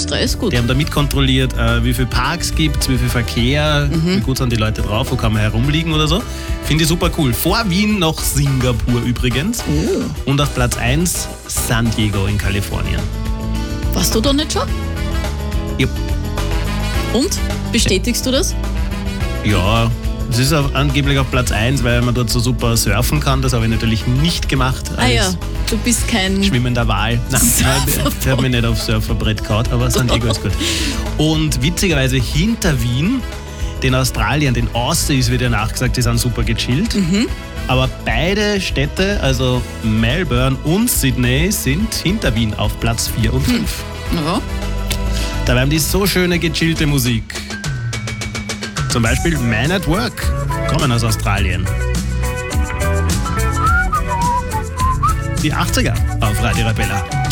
extra, ist gut. Die haben da mitkontrolliert, wie viele Parks gibt es, wie viel Verkehr, wie gut sind die Leute drauf, wo kann man herumliegen oder so. Finde ich super cool. Vor Wien noch Singapur übrigens. Und auf Platz 1 San Diego in Kalifornien. Warst du da nicht schon? Ja. Und? Bestätigst du das? Ja, es ist angeblich auf Platz 1, weil man dort so super surfen kann. Das habe ich natürlich nicht gemacht. Ah ja, du bist kein... schwimmender Wal. Nein, ich habe mich nicht aufs Surferbrett gehauen, aber San Diego ist gut. Und witzigerweise hinter Wien, den Australien, den Aussies wird ja nachgesagt, die sind super gechillt. Aber beide Städte, also Melbourne und Sydney, sind hinter Wien auf Platz 4 und 5. Ja. Dabei haben die so schöne gechillte Musik. Zum Beispiel Man at Work, kommen aus Australien. Die 80er auf Radio Arabella.